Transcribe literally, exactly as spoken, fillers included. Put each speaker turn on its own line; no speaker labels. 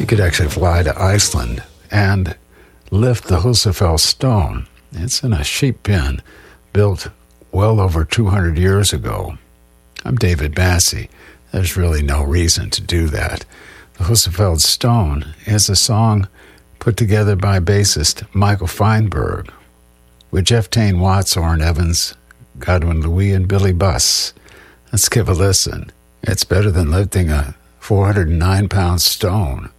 could actually fly to Iceland and lift the Husafell stone. It's in a sheep pen built well over two hundred years ago. I'm David Massey. There's really no reason to do that. The Husafell stone is a song put together by bassist Michael Feinberg with Jeff Tain Watts, Orrin Evans, Godwin Louis, and Billy Buss. Let's give a listen. It's better than lifting a four hundred nine pound stone.